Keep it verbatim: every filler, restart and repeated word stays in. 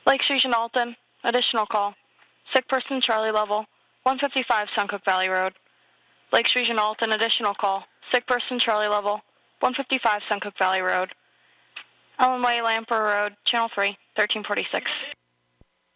Lakes Region Alton, additional call. Sick person Charlie level, one fifty-five Suncook Valley Road. Lakes Region Alton, additional call. Sick person Charlie level, one fifty-five Suncook Valley Road. Ellen Way, Lamper Road, Channel three, thirteen forty-six.